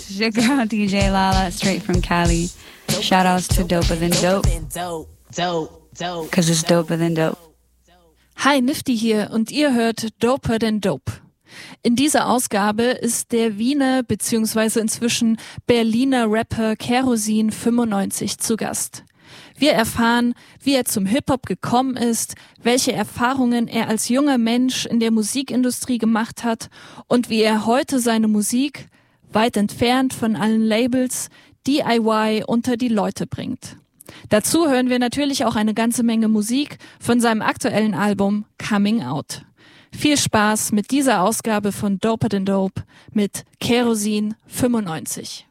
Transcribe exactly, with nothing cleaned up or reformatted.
This is your girl D J Lala, straight from Cali. Shout outs to Doper Than Dope, cause it's doper than dope. Hi, Nifty hier und ihr hört Doper Than Dope. In dieser Ausgabe ist der Wiener bzw. inzwischen Berliner Rapper Kerosin fünfundneunzig zu Gast. Wir erfahren, wie er zum Hip-Hop gekommen ist, welche Erfahrungen er als junger Mensch in der Musikindustrie gemacht hat und wie er heute seine Musik, weit entfernt von allen Labels, D I Y unter die Leute bringt. Dazu hören wir natürlich auch eine ganze Menge Musik von seinem aktuellen Album Coming Out. Viel Spaß mit dieser Ausgabe von Doper Than Dope mit Kerosin fünfundneunzig.